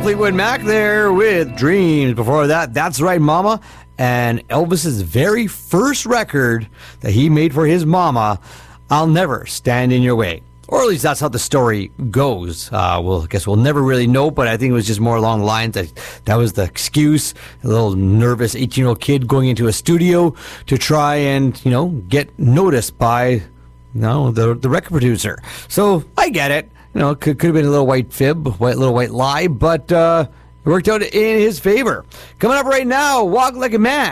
Fleetwood Mac there with Dreams. Before that, That's Right Mama, and Elvis's very first record that he made for his mama, I'll Never Stand in Your Way. Or at least that's how the story goes. I guess we'll never really know, but I think it was just more along the lines that was the excuse. A little nervous 18-year-old kid going into a studio to try and, get noticed by, the record producer. So I get it. Could have been a little white fib, little white lie, but it worked out in his favor. Coming up right now, Walk Like a Man.